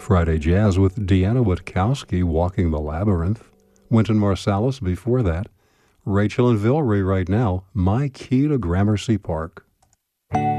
Friday Jazz with Deanna Witkowski, Walking the Labyrinth. Wynton Marsalis before that. Rachel and Villeray right now, My Key to Gramercy Park.